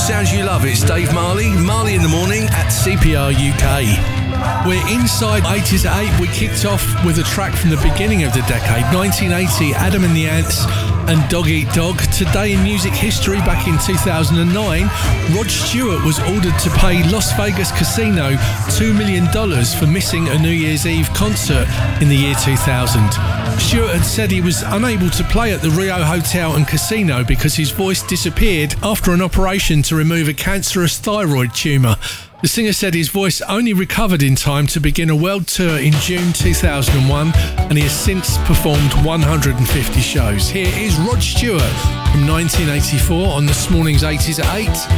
sounds you love. It's Dave Marley in the morning at CPR UK. We're inside 80s at 8. We kicked off with a track from the beginning of the decade, 1980, Adam and the Ants and Dog Eat Dog. Today in music history, back in 2009, Rod Stewart was ordered to pay Las Vegas Casino $2 million for missing a New Year's Eve concert in the year 2000. Stewart had said he was unable to play at the Rio Hotel and Casino because his voice disappeared after an operation to remove a cancerous thyroid tumour. The singer said his voice only recovered in time to begin a world tour in June 2001, and he has since performed 150 shows. Here is Rod Stewart from 1984 on this morning's 80s at 8.